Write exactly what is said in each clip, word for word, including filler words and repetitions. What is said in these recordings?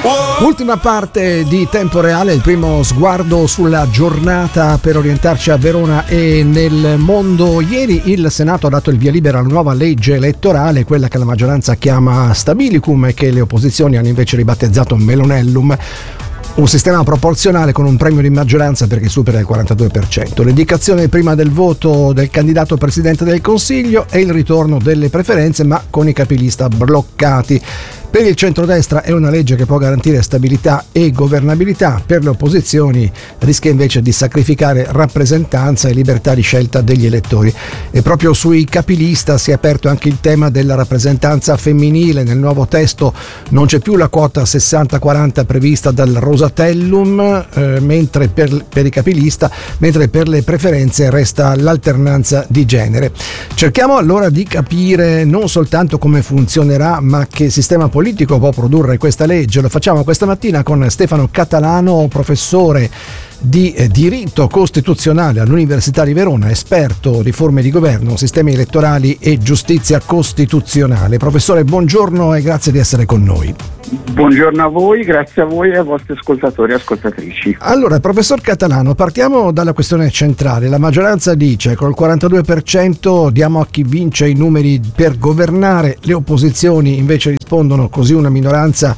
Ultima parte di Tempo Reale, il primo sguardo sulla giornata per orientarci a Verona e nel mondo. Ieri il Senato ha dato il via libera alla nuova legge elettorale, quella che la maggioranza chiama Stabilicum e che le opposizioni hanno invece ribattezzato Melonellum. Un sistema proporzionale con un premio di maggioranza perché supera il quarantadue per cento. L'indicazione prima del voto del candidato presidente del Consiglio e il ritorno delle preferenze, ma con i capilista bloccati. Per il centrodestra è una legge che può garantire stabilità e governabilità, per le opposizioni rischia invece di sacrificare rappresentanza e libertà di scelta degli elettori. E proprio sui capilista si è aperto anche il tema della rappresentanza femminile. Nel nuovo testo non c'è più la quota sessanta quaranta prevista dal Rosatellum, eh, mentre per, per i capilista, mentre per le preferenze resta l'alternanza di genere. Cerchiamo allora di capire non soltanto come funzionerà, ma che sistema politico politico può produrre questa legge. Lo facciamo questa mattina con Stefano Catalano, professore di eh, diritto costituzionale all'Università di Verona, esperto di forme di governo, sistemi elettorali e giustizia costituzionale. Professore, buongiorno e grazie di essere con noi. Buongiorno a voi, grazie a voi e ai vostri ascoltatori e ascoltatrici. Allora, professor Catalano, partiamo dalla questione centrale. La maggioranza dice col quarantadue per cento diamo a chi vince i numeri per governare, le opposizioni invece rispondono così una minoranza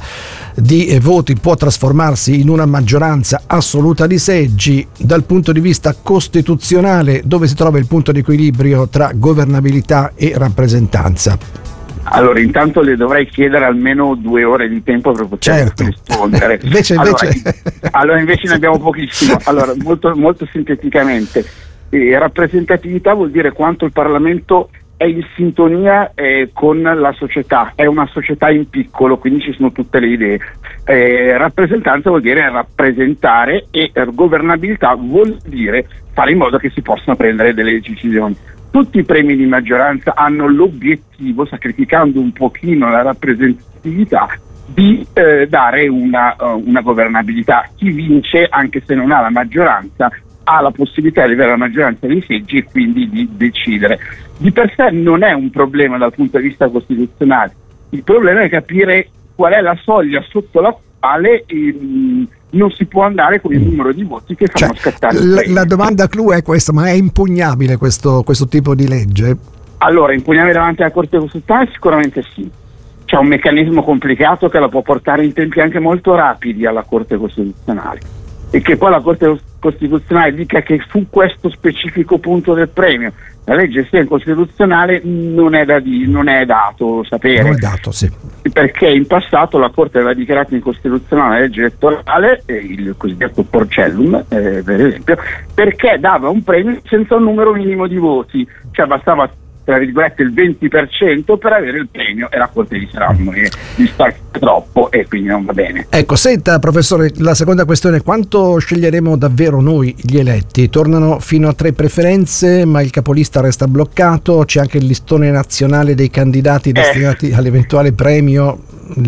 di voti può trasformarsi in una maggioranza assoluta di seggi. Dal punto di vista costituzionale, dove si trova il punto di equilibrio tra governabilità e rappresentanza? Allora, intanto le dovrei chiedere almeno due ore di tempo per poter certo. rispondere. invece, allora, invece... allora invece ne abbiamo pochissimo. Allora, molto, molto sinteticamente, eh, rappresentatività vuol dire quanto il Parlamento è in sintonia eh, con la società, è una società in piccolo, quindi ci sono tutte le idee. Eh, rappresentanza vuol dire rappresentare e eh, governabilità vuol dire fare in modo che si possano prendere delle decisioni. Tutti i premi di maggioranza hanno l'obiettivo, sacrificando un pochino la rappresentatività, di eh, dare una, uh, una governabilità. Chi vince, anche se non ha la maggioranza, ha la possibilità di avere la maggioranza dei seggi e quindi di decidere. Di per sé non è un problema dal punto di vista costituzionale, il problema è capire qual è la soglia sotto la quale ehm, non si può andare con il numero di voti che fanno cioè, scattare la, la domanda clou è questa: ma è impugnabile questo, questo tipo di legge? Allora, impugnabile davanti alla Corte Costituzionale sicuramente sì. C'è un meccanismo complicato che la può portare in tempi anche molto rapidi alla Corte Costituzionale, e che poi la Corte Costituzionale dica che su questo specifico punto del premio la legge sia incostituzionale non è da di, non è dato sapere. Non è dato, sì. Perché in passato la Corte aveva dichiarato incostituzionale la legge elettorale, eh, il cosiddetto Porcellum, eh, per esempio, perché dava un premio senza un numero minimo di voti, cioè bastava tra virgolette il venti per cento per avere il premio, e la Corte diceva no, di stare troppo e quindi non va bene. Ecco, senta professore, la seconda questione: quanto sceglieremo davvero noi gli eletti? Tornano fino a tre preferenze, ma il capolista resta bloccato, c'è anche il listone nazionale dei candidati destinati eh. all'eventuale premio,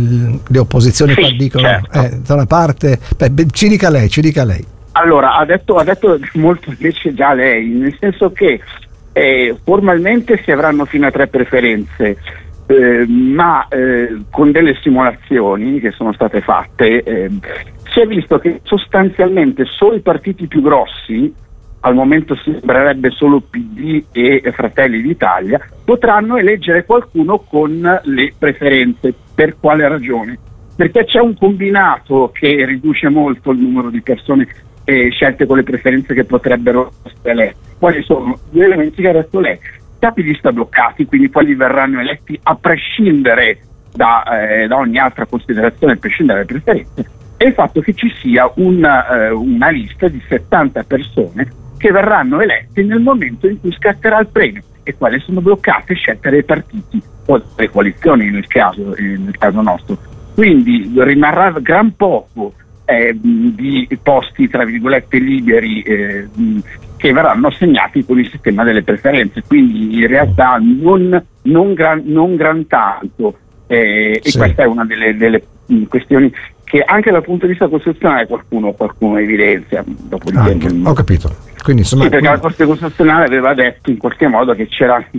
le opposizioni sì, qua dicono certo. eh, da una parte. Beh, ci dica lei, ci dica lei. Allora, ha detto, ha detto molto invece già lei, nel senso che Eh, formalmente si avranno fino a tre preferenze, eh, ma eh, con delle simulazioni che sono state fatte eh, si è visto che sostanzialmente solo i partiti più grossi, al momento sembrerebbe solo P D e Fratelli d'Italia, potranno eleggere qualcuno con le preferenze. Per quale ragione? Perché c'è un combinato che riduce molto il numero di persone eh, scelte con le preferenze che potrebbero essere elette. Quali sono due elementi che ha detto lei: capi lista bloccati, quindi quelli verranno eletti a prescindere da, eh, da ogni altra considerazione, a prescindere dalle preferenze, e il fatto che ci sia una, eh, una lista di settanta persone che verranno elette nel momento in cui scatterà il premio, e quali sono bloccate scelte dai partiti o dalle coalizioni nel caso, eh, nel caso nostro. Quindi rimarrà gran poco Eh, di posti tra virgolette liberi eh, che verranno assegnati con il sistema delle preferenze, quindi in realtà non, non, gran, non gran tanto eh, sì. E questa è una delle, delle questioni che anche dal punto di vista costituzionale qualcuno, qualcuno evidenzia. Dopodiché, ah, ho capito. Quindi, insomma, sì, perché la Corte Costituzionale aveva detto in qualche modo che c'era,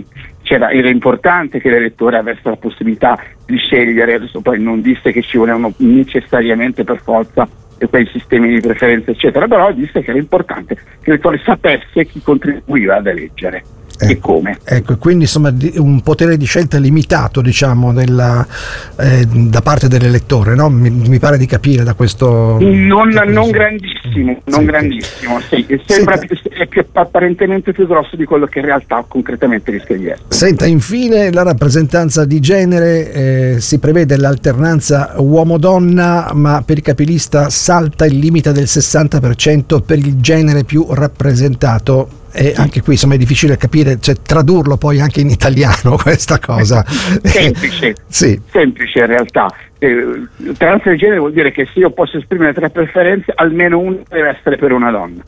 c'era, era importante che l'elettore avesse la possibilità di scegliere. Adesso poi non disse che ci volevano necessariamente per forza quei sistemi di preferenza eccetera, però disse che era importante che l'elettore sapesse chi contribuiva ad eleggere. Ecco, e come. Ecco, quindi insomma un potere di scelta limitato, diciamo, della, eh, da parte dell'elettore, no? Mi, mi pare di capire da questo. Non, non grandissimo, non sì, grandissimo, sì. Sembra più, è più, apparentemente più grosso di quello che in realtà concretamente rischia di essere. Senta, infine la rappresentanza di genere, eh, si prevede l'alternanza uomo-donna, ma per il capilista salta il limite del sessanta per cento per il genere più rappresentato. E anche qui insomma è difficile capire, cioè tradurlo poi anche in italiano questa cosa. Semplice, sì. semplice in realtà. Eh, Alternanza di genere vuol dire che se io posso esprimere tre preferenze, almeno una deve essere per una donna.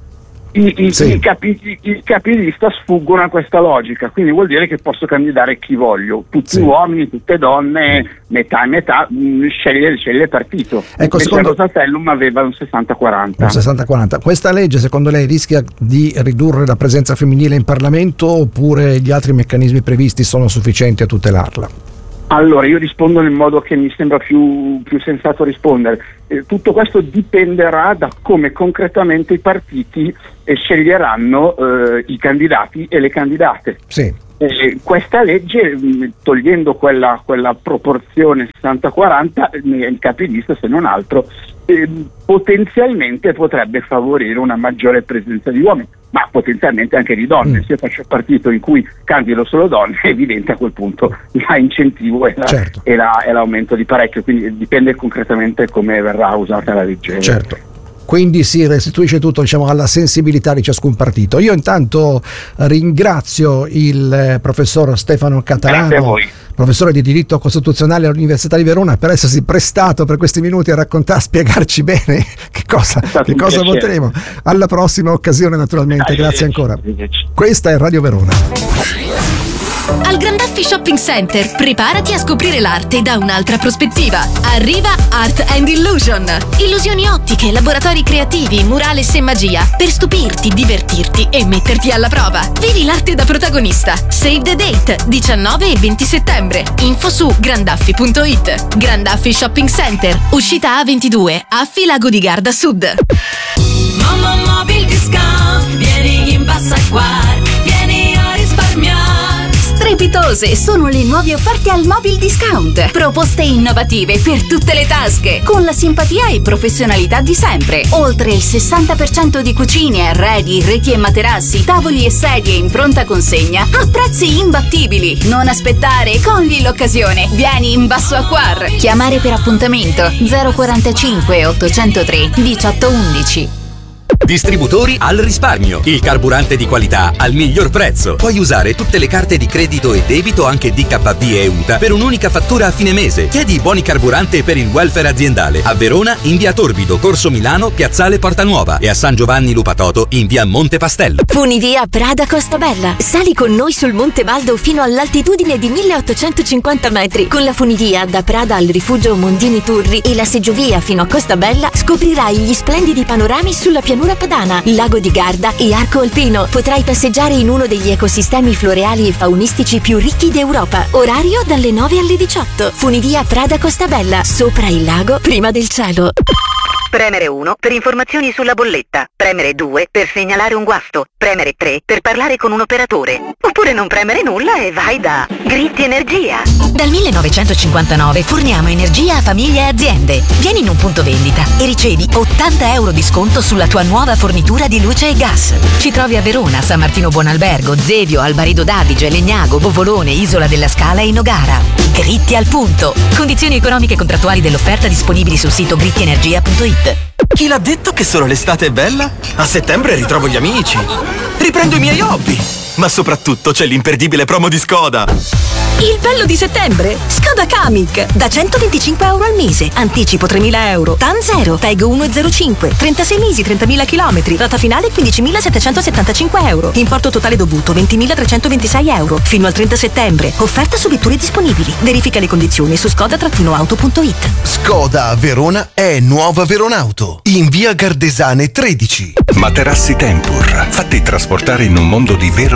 I, i, sì. i, capi, i, i capilista sfuggono a questa logica, quindi vuol dire che posso candidare chi voglio, tutti sì. uomini, tutte donne, metà e metà, mh, scegliere, scegliere il partito. Ecco, secondo Rosatellum aveva un sessanta quaranta. Un sessanta quaranta. Questa legge secondo lei rischia di ridurre la presenza femminile in Parlamento, oppure gli altri meccanismi previsti sono sufficienti a tutelarla? Allora, io rispondo nel modo che mi sembra più, più sensato rispondere. Eh, tutto questo dipenderà da come concretamente i partiti eh, sceglieranno eh, i candidati e le candidate. Sì. Eh, questa legge, mh, togliendo quella, quella proporzione sessanta quaranta, eh, il capilista, se non altro, eh, potenzialmente potrebbe favorire una maggiore presenza di uomini, ma potenzialmente anche di donne. Mm. Se io faccio il partito in cui candido solo donne, è evidente a quel punto l'incentivo e, la, certo. e, la, e l'aumento di parecchio, quindi dipende concretamente come verrà usata la legge. Certo. Quindi si restituisce tutto, diciamo, alla sensibilità di ciascun partito. Io intanto ringrazio il professor Stefano Catalano, professore di diritto costituzionale all'Università di Verona, per essersi prestato per questi minuti a raccontare, a spiegarci bene che cosa, che cosa voteremo. Alla prossima occasione, naturalmente. Grazie ancora. Questa è Radio Verona. Al Grandaffi Shopping Center preparati a scoprire l'arte da un'altra prospettiva. Arriva Art and Illusion. Illusioni ottiche, laboratori creativi, murales e magia per stupirti, divertirti e metterti alla prova. Vivi l'arte da protagonista. Save the date, diciannove e venti settembre. Info su grandaffi punto it. Grandaffi Shopping Center, uscita A ventidue, Affi Lago di Garda Sud. Mamma Mobil Discount, vieni in Bassa Acquar, vieni a risparmiare. Strepitose sono le nuove offerte al Mobil Discount. Proposte innovative per tutte le tasche, con la simpatia e professionalità di sempre. Oltre il sessanta per cento di cucine, arredi, reti e materassi, tavoli e sedie in pronta consegna a prezzi imbattibili. Non aspettare, cogli l'occasione. Vieni in Basso Acquar. Chiamare per appuntamento zero quarantacinque ottocentotre diciotto undici. Distributori al risparmio, il carburante di qualità al miglior prezzo. Puoi usare tutte le carte di credito e debito, anche D K B e U T A, per un'unica fattura a fine mese. Chiedi i buoni carburante per il welfare aziendale a Verona in via Torbido, Corso Milano, Piazzale Porta Nuova, e a San Giovanni Lupatoto in via Monte Pastello. Funivia Prada Costa Bella. Sali con noi sul Monte Baldo fino all'altitudine di milleottocentocinquanta metri. Con la funivia da Prada al rifugio Mondini Turri e la seggiovia fino a Costa Bella scoprirai gli splendidi panorami sulla pianura Padana, Lago di Garda e Arco Alpino. Potrai passeggiare in uno degli ecosistemi floreali e faunistici più ricchi d'Europa. Orario dalle nove alle diciotto. Funivia Prada Costa Bella, sopra il lago, prima del cielo. Premere uno per informazioni sulla bolletta. Premere due per segnalare un guasto. Premere tre per parlare con un operatore. Oppure non premere nulla e vai da Gritti Energia. Dal millenovecentocinquantanove forniamo energia a famiglie e aziende. Vieni in un punto vendita e ricevi ottanta euro di sconto sulla tua nuova fornitura di luce e gas. Ci trovi a Verona, San Martino Buonalbergo, Zevio, Albarido d'Adige, Legnago, Bovolone, Isola della Scala e Nogara. Gritti al punto. Condizioni economiche e contrattuali dell'offerta disponibili sul sito gritti energia punto it. Chi l'ha detto che solo l'estate è bella? A settembre ritrovo gli amici, riprendo i miei hobby, ma soprattutto c'è l'imperdibile promo di Skoda. Il bello di settembre? Skoda Kamiq da centoventicinque euro al mese, anticipo tremila euro, T A N zero, T E G uno virgola zero cinque, trentasei mesi, trentamila chilometri, rata finale quindicimilasettecentosettantacinque euro, importo totale dovuto ventimilatrecentoventisei euro, fino al trenta settembre, offerta su vetture disponibili, verifica le condizioni su skoda auto punto it. Skoda a Verona è Nuova Veronauto, in via Gardesane tredici. Materassi Tempur, fatti trasportare in un mondo di vero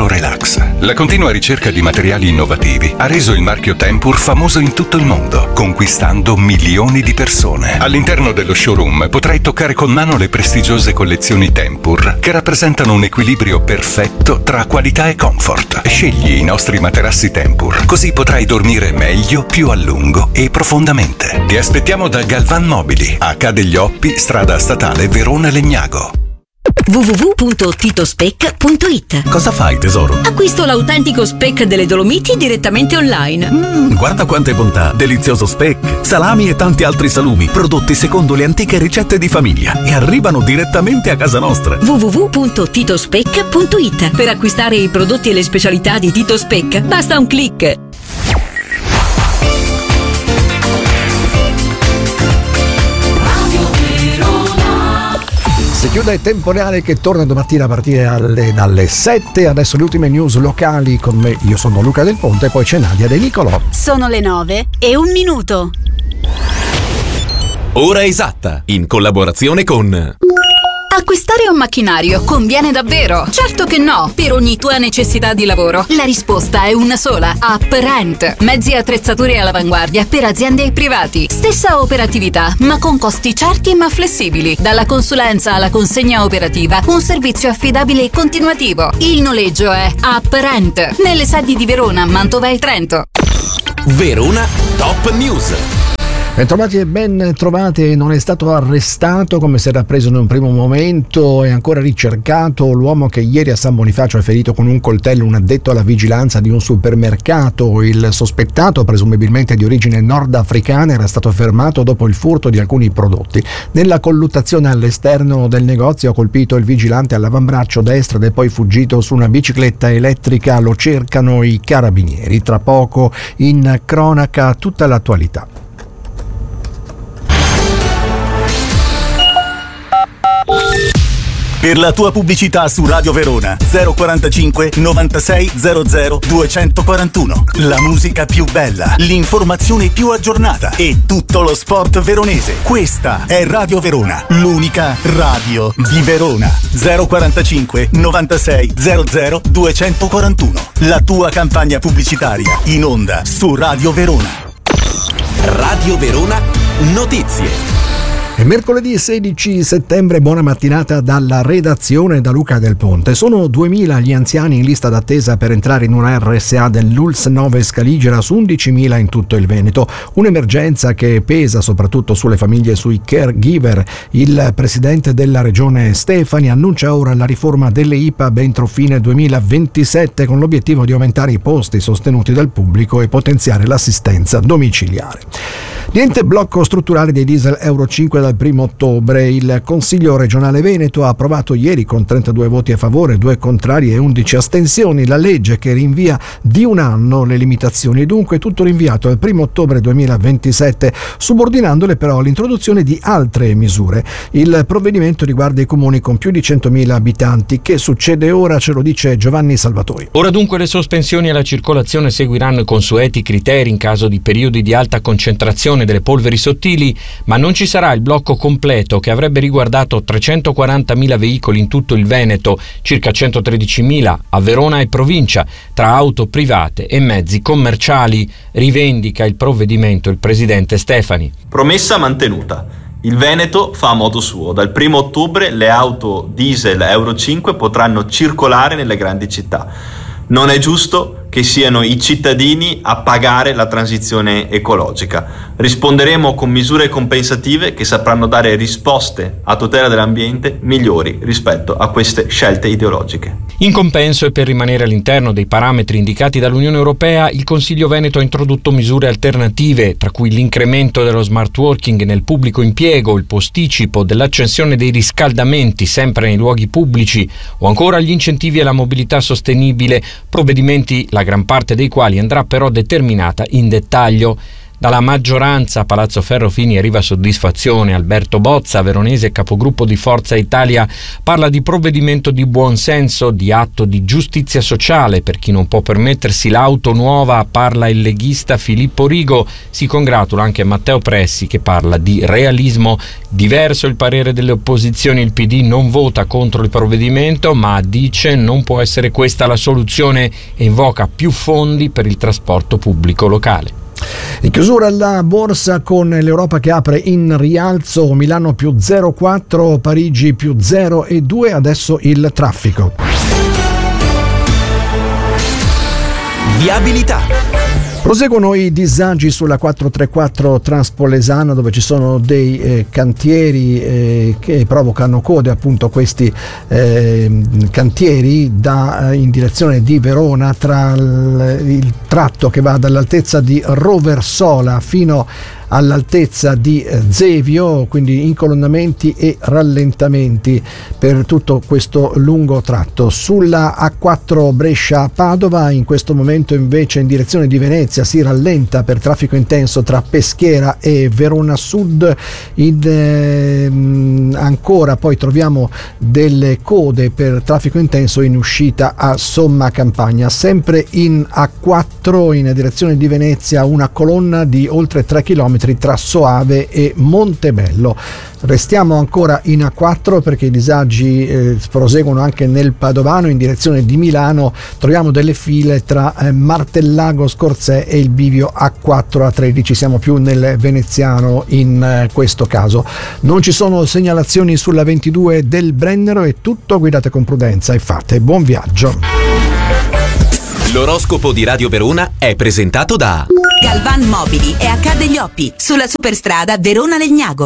Relax. La continua ricerca di materiali innovativi ha reso il marchio Tempur famoso in tutto il mondo, conquistando milioni di persone. All'interno dello showroom potrai toccare con mano le prestigiose collezioni Tempur, che rappresentano un equilibrio perfetto tra qualità e comfort. Scegli i nostri materassi Tempur, così potrai dormire meglio, più a lungo e profondamente. Ti aspettiamo da Galvan Mobili, a Ca' degli Oppi, strada statale Verona Legnago. w w w punto titospec punto it. Cosa fai, tesoro? Acquisto l'autentico speck delle Dolomiti direttamente online. Mm, guarda quante bontà! Delizioso speck, salami e tanti altri salumi, prodotti secondo le antiche ricette di famiglia e arrivano direttamente a casa nostra. w w w punto titospec punto it. Per acquistare i prodotti e le specialità di Tito Speck basta un click. Si chiude il tempo reale che torna domattina a partire alle, dalle sette. Adesso le ultime news locali con me. Io sono Luca Del Ponte, poi c'è Nadia De Nicolò. Sono le nove e un minuto. Ora esatta, in collaborazione con... Acquistare un macchinario conviene davvero? Certo che no, per ogni tua necessità di lavoro. La risposta è una sola: Apprent. Mezzi e attrezzature all'avanguardia per aziende e privati. Stessa operatività, ma con costi certi ma flessibili. Dalla consulenza alla consegna operativa, un servizio affidabile e continuativo. Il noleggio è Apprent. Nelle sedi di Verona, Mantova e Trento. Verona Top News. Bentrovati e ben trovati. Non è stato arrestato come si era preso in un primo momento, è ancora ricercato l'uomo che ieri a San Bonifacio ha ferito con un coltello un addetto alla vigilanza di un supermercato. Il sospettato, presumibilmente di origine nordafricana, era stato fermato dopo il furto di alcuni prodotti. Nella colluttazione all'esterno del negozio ha colpito il vigilante all'avambraccio destro ed è poi fuggito su una bicicletta elettrica. Lo cercano i carabinieri. Tra poco in cronaca tutta l'attualità. Per la tua pubblicità su Radio Verona zero quarantacinque novantasei zero zero duecentoquarantuno. La musica più bella, l'informazione più aggiornata e tutto lo sport veronese. Questa è Radio Verona, l'unica radio di Verona. zero quarantacinque novantasei zero zero duecentoquarantuno. La tua campagna pubblicitaria in onda su Radio Verona. Radio Verona Notizie. È mercoledì sedici settembre, buona mattinata dalla redazione da Luca Del Ponte. Sono duemila gli anziani in lista d'attesa per entrare in una R S A dell'U L S nove Scaligera su undicimila in tutto il Veneto. Un'emergenza che pesa soprattutto sulle famiglie e sui caregiver. Il presidente della regione Stefani annuncia ora la riforma delle I P A B entro fine duemilaventisette con l'obiettivo di aumentare i posti sostenuti dal pubblico e potenziare l'assistenza domiciliare. Niente blocco strutturale dei diesel Euro cinque dal primo ottobre. Il Consiglio regionale Veneto ha approvato ieri con trentadue voti a favore, due contrari e undici astensioni la legge che rinvia di un anno le limitazioni, dunque tutto rinviato al primo ottobre duemilaventisette, subordinandole però all'introduzione di altre misure. Il provvedimento riguarda i comuni con più di centomila abitanti. Che succede ora? Ce lo dice Giovanni Salvatori. Ora dunque le sospensioni alla circolazione seguiranno i consueti criteri in caso di periodi di alta concentrazione delle polveri sottili, ma non ci sarà il blocco completo che avrebbe riguardato trecentoquarantamila veicoli in tutto il Veneto, circa centotredicimila a Verona e provincia, tra auto private e mezzi commerciali, rivendica il provvedimento il presidente Stefani. Promessa mantenuta. Il Veneto fa a modo suo. Dal primo ottobre le auto diesel Euro cinque potranno circolare nelle grandi città. Non è giusto che siano i cittadini a pagare la transizione ecologica. Risponderemo con misure compensative che sapranno dare risposte a tutela dell'ambiente migliori rispetto a queste scelte ideologiche. In compenso e per rimanere all'interno dei parametri indicati dall'Unione Europea, il Consiglio Veneto ha introdotto misure alternative, tra cui l'incremento dello smart working nel pubblico impiego, il posticipo dell'accensione dei riscaldamenti sempre nei luoghi pubblici o ancora gli incentivi alla mobilità sostenibile, provvedimenti la gran parte dei quali andrà però determinata in dettaglio. Dalla maggioranza a Palazzo Ferrofini arriva soddisfazione. Alberto Bozza, veronese capogruppo di Forza Italia, parla di provvedimento di buonsenso, di atto di giustizia sociale per chi non può permettersi l'auto nuova. Parla il leghista Filippo Rigo. Si congratula anche Matteo Pressi, che parla di realismo. Diverso il parere delle opposizioni. Il P D non vota contro il provvedimento, ma dice non può essere questa la soluzione e invoca più fondi per il trasporto pubblico locale. In chiusura la borsa con l'Europa che apre in rialzo, Milano più zero virgola quattro, Parigi più zero virgola due, adesso il traffico. Viabilità. Proseguono i disagi sulla quattrocentotrentaquattro Transpolesana, dove ci sono dei eh, cantieri eh, che provocano code, appunto questi eh, cantieri da, in direzione di Verona, tra il, il tratto che va dall'altezza di Roversola fino all'altezza di Zevio, quindi incolonnamenti e rallentamenti per tutto questo lungo tratto. Sulla A quattro Brescia-Padova in questo momento invece in direzione di Venezia si rallenta per traffico intenso tra Peschiera e Verona Sud. In, eh, ancora poi troviamo delle code per traffico intenso in uscita a Somma Campagna. Sempre in A quattro in direzione di Venezia una colonna di oltre tre chilometri tra Soave e Montebello. Restiamo ancora in A quattro perché i disagi eh, proseguono anche nel Padovano in direzione di Milano. Troviamo delle file tra eh, Martellago Scorzè e il bivio A quattro A tredici. Siamo più nel veneziano in eh, questo caso. Non ci sono segnalazioni sulla ventidue del Brennero. È tutto, guidate con prudenza e fate buon viaggio. L'oroscopo di Radio Verona è presentato da Galvan Mobili e H degli Oppi sulla superstrada Verona-Legnago.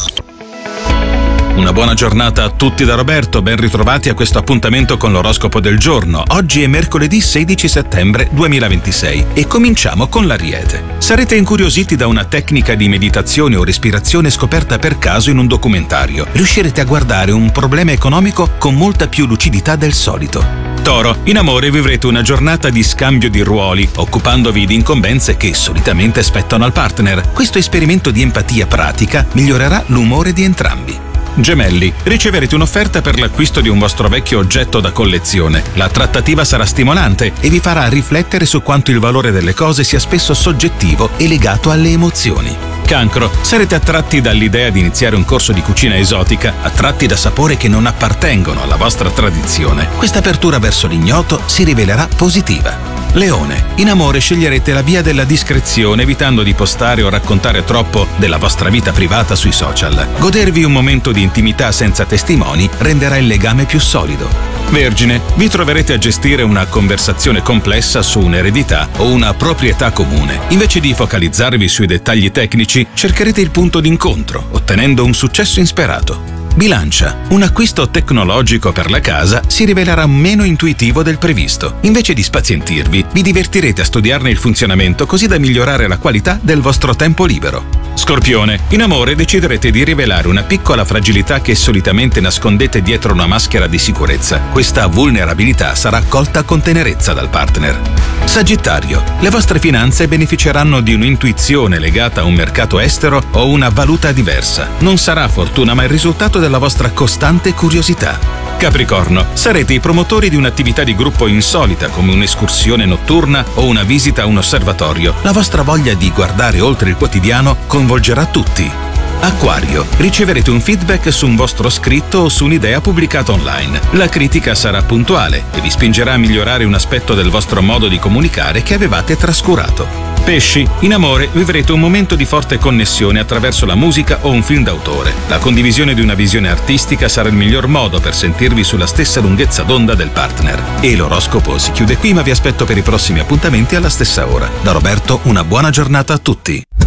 Una buona giornata a tutti da Roberto, ben ritrovati a questo appuntamento con l'oroscopo del giorno. Oggi è mercoledì sedici settembre duemilaventisei e cominciamo con l'Ariete. Sarete incuriositi da una tecnica di meditazione o respirazione scoperta per caso in un documentario. Riuscirete a guardare un problema economico con molta più lucidità del solito. Toro, in amore vivrete una giornata di scambio di ruoli, occupandovi di incombenze che solitamente spettano al partner. Questo esperimento di empatia pratica migliorerà l'umore di entrambi. Gemelli, riceverete un'offerta per l'acquisto di un vostro vecchio oggetto da collezione. La trattativa sarà stimolante e vi farà riflettere su quanto il valore delle cose sia spesso soggettivo e legato alle emozioni. Cancro, sarete attratti dall'idea di iniziare un corso di cucina esotica, attratti da sapori che non appartengono alla vostra tradizione. Questa apertura verso l'ignoto si rivelerà positiva. Leone, in amore sceglierete la via della discrezione, evitando di postare o raccontare troppo della vostra vita privata sui social. Godervi un momento di intimità senza testimoni renderà il legame più solido. Vergine, vi troverete a gestire una conversazione complessa su un'eredità o una proprietà comune. Invece di focalizzarvi sui dettagli tecnici, cercherete il punto d'incontro, ottenendo un successo insperato. Bilancia, un acquisto tecnologico per la casa si rivelerà meno intuitivo del previsto. Invece di spazientirvi, vi divertirete a studiarne il funzionamento così da migliorare la qualità del vostro tempo libero. Scorpione, in amore deciderete di rivelare una piccola fragilità che solitamente nascondete dietro una maschera di sicurezza. Questa vulnerabilità sarà accolta con tenerezza dal partner. Sagittario, le vostre finanze beneficeranno di un'intuizione legata a un mercato estero o una valuta diversa. Non sarà fortuna ma il risultato della vostra costante curiosità. Capricorno, sarete i promotori di un'attività di gruppo insolita come un'escursione notturna o una visita a un osservatorio. La vostra voglia di guardare oltre il quotidiano coinvolgerà tutti. Acquario, riceverete un feedback su un vostro scritto o su un'idea pubblicata online. La critica sarà puntuale e vi spingerà a migliorare un aspetto del vostro modo di comunicare che avevate trascurato. Pesci, in amore vivrete un momento di forte connessione attraverso la musica o un film d'autore. La condivisione di una visione artistica sarà il miglior modo per sentirvi sulla stessa lunghezza d'onda del partner. E l'oroscopo si chiude qui, ma vi aspetto per i prossimi appuntamenti alla stessa ora. Da Roberto, una buona giornata a tutti.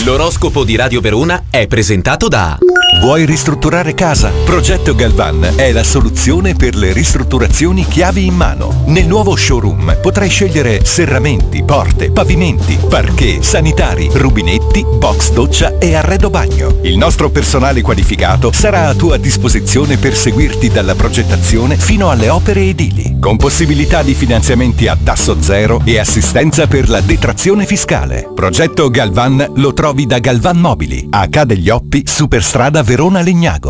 L'oroscopo di Radio Verona è presentato da... Vuoi ristrutturare casa? Progetto Galvan è la soluzione per le ristrutturazioni chiavi in mano. Nel nuovo showroom potrai scegliere serramenti, porte, pavimenti, parquet, sanitari, rubinetti, box doccia e arredo bagno. Il nostro personale qualificato sarà a tua disposizione per seguirti dalla progettazione fino alle opere edili, con possibilità di finanziamenti a tasso zero e assistenza per la detrazione fiscale. Progetto Galvan lo trovi da Galvan Mobili, a Ca' degli Oppi, Superstrada Verona Legnago.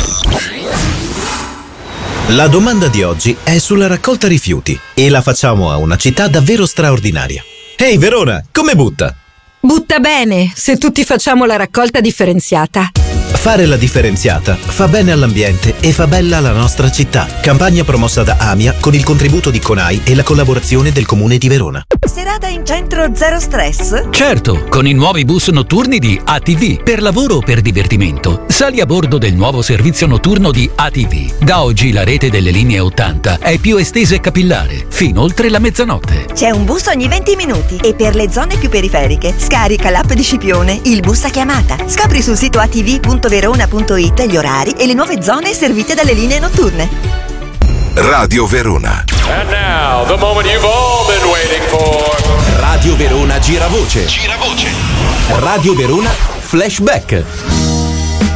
La domanda di oggi è sulla raccolta rifiuti e la facciamo a una città davvero straordinaria. Ehi Verona, come butta? Butta bene, se tutti facciamo la raccolta differenziata. Fare la differenziata fa bene all'ambiente e fa bella la nostra città. Campagna promossa da AMIA con il contributo di CONAI e la collaborazione del Comune di Verona. Serata in centro zero stress? Certo, con i nuovi bus notturni di A T V. Per lavoro o per divertimento, sali a bordo del nuovo servizio notturno di A T V. Da oggi la rete delle linee ottanta è più estesa e capillare, fino oltre la mezzanotte. C'è un bus ogni venti minuti e per le zone più periferiche scarica l'app di Scipione, il bus a chiamata. Scopri sul sito a t v punto verona punto it gli orari e le nuove zone servite dalle linee notturne. Radio Verona. And now, the moment you've all been waiting for. Radio Verona Giravoce. Giravoce. Radio Verona Flashback.